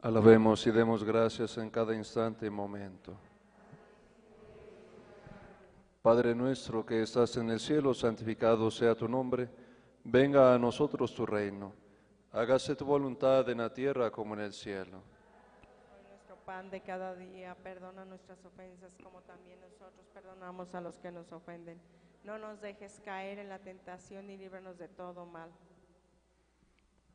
Alabemos y demos gracias en cada instante y momento. Padre nuestro que estás en el cielo, santificado sea tu nombre. Venga a nosotros tu reino. Hágase tu voluntad en la tierra como en el cielo. Hoy nuestro pan de cada día, perdona nuestras ofensas como también nosotros perdonamos a los que nos ofenden. No nos dejes caer en la tentación y líbranos de todo mal.